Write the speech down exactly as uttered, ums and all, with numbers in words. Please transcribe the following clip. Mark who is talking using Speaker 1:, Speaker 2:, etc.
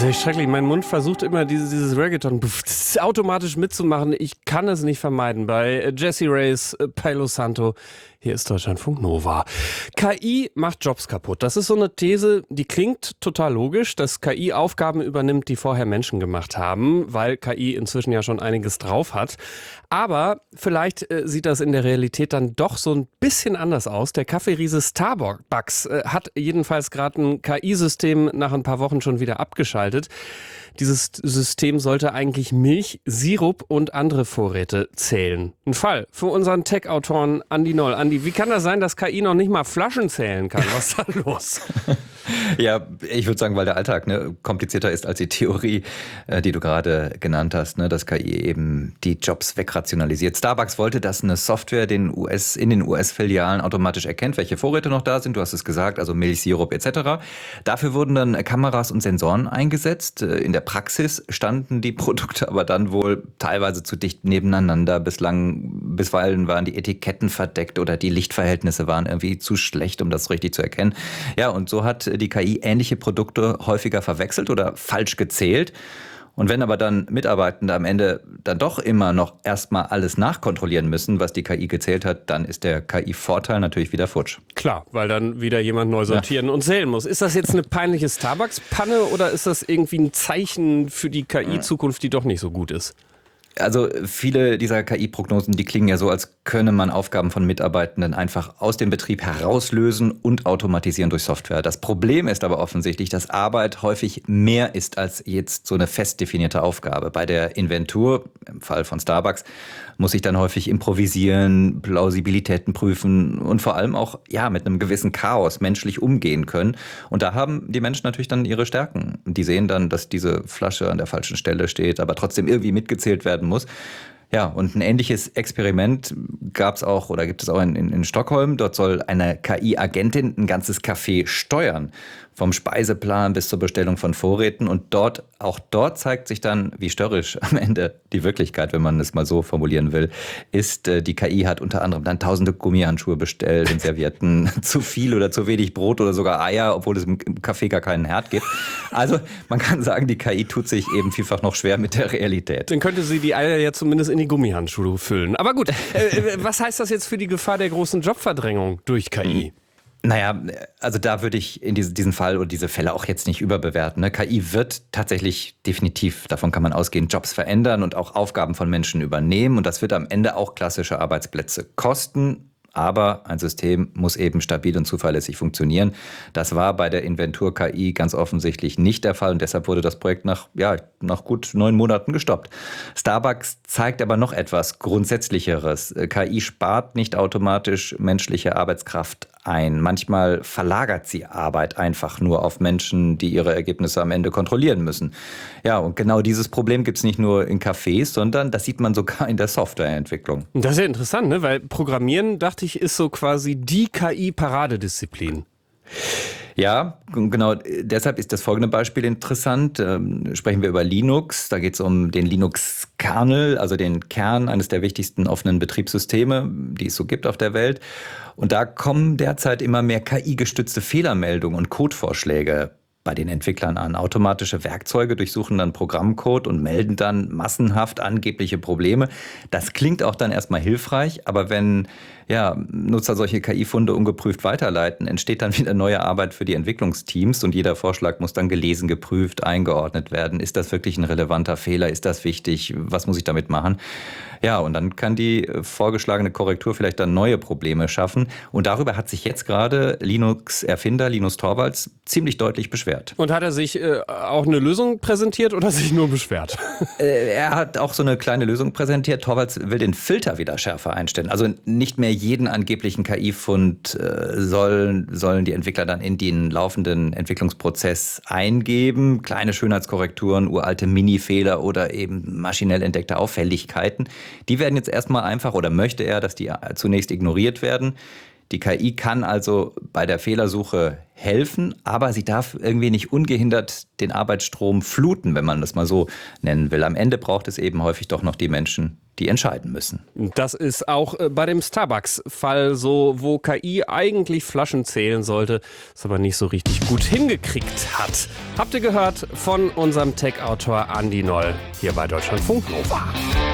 Speaker 1: Das ist echt schrecklich. Mein Mund versucht immer dieses, dieses Reggaeton automatisch mitzumachen. Ich kann es nicht vermeiden. Bei Jessie Reyes, Palo Santo. Hier ist Deutschlandfunk Nova. K I macht Jobs kaputt. Das ist so eine These, die klingt total logisch, dass K I Aufgaben übernimmt, die vorher Menschen gemacht haben, weil K I inzwischen ja schon einiges drauf hat. Aber vielleicht äh, sieht das in der Realität dann doch so ein bisschen anders aus. Der Kaffeeriese Starbucks äh, hat jedenfalls gerade ein K I-System nach ein paar Wochen schon wieder abgeschaltet. Dieses System sollte eigentlich Milch, Sirup und andere Vorräte zählen. Ein Fall für unseren Tech-Autoren Andi Noll. Andi, wie kann das sein, dass K I noch nicht mal Flaschen zählen kann? Was ist da los?
Speaker 2: Ja, ich würde sagen, weil der Alltag ne, komplizierter ist als die Theorie, äh, die du gerade genannt hast, ne, dass K I eben die Jobs wegrationalisiert. Starbucks wollte, dass eine Software den U S, in den U S-Filialen automatisch erkennt, welche Vorräte noch da sind. Du hast es gesagt, also Milch, Sirup et cetera. Dafür wurden dann Kameras und Sensoren eingesetzt. In der Praxis standen die Produkte aber dann wohl teilweise zu dicht nebeneinander. Bislang, bisweilen waren die Etiketten verdeckt oder die Lichtverhältnisse waren irgendwie zu schlecht, um das richtig zu erkennen. Ja, und so hat die K I ähnliche Produkte häufiger verwechselt oder falsch gezählt. Und wenn aber dann Mitarbeitende am Ende dann doch immer noch erstmal alles nachkontrollieren müssen, was die K I gezählt hat, dann ist der K I-Vorteil natürlich wieder futsch.
Speaker 1: Klar, weil dann wieder jemand neu sortieren ja. und zählen muss. Ist das jetzt eine peinliche Starbucks-Panne oder ist das irgendwie ein Zeichen für die K I-Zukunft, die doch nicht so gut ist?
Speaker 2: Also viele dieser K I-Prognosen, die klingen ja so, als könne man Aufgaben von Mitarbeitenden einfach aus dem Betrieb herauslösen und automatisieren durch Software. Das Problem ist aber offensichtlich, dass Arbeit häufig mehr ist als jetzt so eine fest definierte Aufgabe. Bei der Inventur, im Fall von Starbucks, muss ich dann häufig improvisieren, Plausibilitäten prüfen und vor allem auch ja mit einem gewissen Chaos menschlich umgehen können. Und da haben die Menschen natürlich dann ihre Stärken. Die sehen dann, dass diese Flasche an der falschen Stelle steht, aber trotzdem irgendwie mitgezählt werden muss. Ja, und ein ähnliches Experiment gab es auch oder gibt es auch in, in, in Stockholm. Dort soll eine K I-Agentin ein ganzes Café steuern. Vom Speiseplan bis zur Bestellung von Vorräten. Und dort, auch dort zeigt sich dann, wie störrisch am Ende die Wirklichkeit, wenn man es mal so formulieren will, ist. Die K I hat unter anderem dann tausende Gummihandschuhe bestellt und Servietten, zu viel oder zu wenig Brot oder sogar Eier, obwohl es im Café gar keinen Herd gibt. Also man kann sagen, die K I tut sich eben vielfach noch schwer mit der Realität.
Speaker 1: Dann könnte sie die Eier ja zumindest in die Gummihandschuhe füllen. Aber gut, äh, was heißt das jetzt für die Gefahr der großen Jobverdrängung durch K I?
Speaker 2: Naja, also da würde ich in diese, diesen Fall oder diese Fälle auch jetzt nicht überbewerten. Ne? K I wird tatsächlich definitiv, davon kann man ausgehen, Jobs verändern und auch Aufgaben von Menschen übernehmen. Und das wird am Ende auch klassische Arbeitsplätze kosten. Aber ein System muss eben stabil und zuverlässig funktionieren. Das war bei der Inventur-K I ganz offensichtlich nicht der Fall und deshalb wurde das Projekt nach, ja, nach gut neun Monaten gestoppt. Starbucks zeigt aber noch etwas Grundsätzlicheres. K I spart nicht automatisch menschliche Arbeitskraft ein. Manchmal verlagert sie Arbeit einfach nur auf Menschen, die ihre Ergebnisse am Ende kontrollieren müssen. Ja, und genau dieses Problem gibt es nicht nur in Cafés, sondern das sieht man sogar in der Softwareentwicklung.
Speaker 1: Das ist ja interessant, ne? Weil Programmieren, dachte ich, ist so quasi die K I-Paradedisziplin.
Speaker 2: Ja, genau. Deshalb ist das folgende Beispiel interessant. Ähm, sprechen wir über Linux. Da geht es um den Linux-Kernel, also den Kern eines der wichtigsten offenen Betriebssysteme, die es so gibt auf der Welt. Und da kommen derzeit immer mehr K I-gestützte Fehlermeldungen und Codevorschläge bei den Entwicklern an. Automatische Werkzeuge durchsuchen dann Programmcode und melden dann massenhaft angebliche Probleme. Das klingt auch dann erstmal hilfreich, aber wenn ja, Nutzer solche K I-Funde ungeprüft weiterleiten, entsteht dann wieder neue Arbeit für die Entwicklungsteams und jeder Vorschlag muss dann gelesen, geprüft, eingeordnet werden. Ist das wirklich ein relevanter Fehler? Ist das wichtig? Was muss ich damit machen? Ja, und dann kann die vorgeschlagene Korrektur vielleicht dann neue Probleme schaffen. Und darüber hat sich jetzt gerade Linux-Erfinder Linus Torvalds ziemlich deutlich beschwert.
Speaker 1: Und hat er sich äh, auch eine Lösung präsentiert oder sich nur beschwert?
Speaker 2: Äh, er hat auch so eine kleine Lösung präsentiert. Torvalds will den Filter wieder schärfer einstellen. Also nicht mehr jeden angeblichen K I-Fund äh, sollen, sollen die Entwickler dann in den laufenden Entwicklungsprozess eingeben. Kleine Schönheitskorrekturen, uralte Mini-Fehler oder eben maschinell entdeckte Auffälligkeiten. Die werden jetzt erstmal einfach, oder möchte er, dass die zunächst ignoriert werden. Die K I kann also bei der Fehlersuche helfen, aber sie darf irgendwie nicht ungehindert den Arbeitsstrom fluten, wenn man das mal so nennen will. Am Ende braucht es eben häufig doch noch die Menschen, die entscheiden müssen.
Speaker 1: Das ist auch bei dem Starbucks-Fall so, wo K I eigentlich Flaschen zählen sollte, es aber nicht so richtig gut hingekriegt hat. Habt ihr gehört von unserem Tech-Autor Andi Noll hier bei Deutschlandfunk Nova.